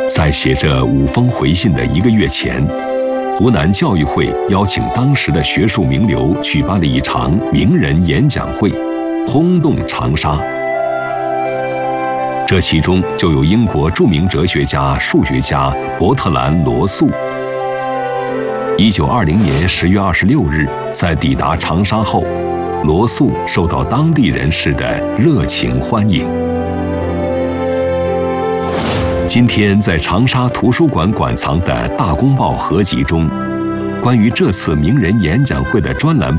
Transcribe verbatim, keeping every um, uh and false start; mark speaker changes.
Speaker 1: 在写着五封回信的一个月前，湖南教育会邀请当时的学术名流举办了一场名人演讲会，轰动长沙。这其中就有英国著名哲学家、数学家伯特兰·罗素。一九二零年十月二十六日，在抵达长沙后，罗素受到当地人士的热情欢迎。今天在长沙图书馆馆藏的《大公报》合集中，关于这次名人演讲会的专栏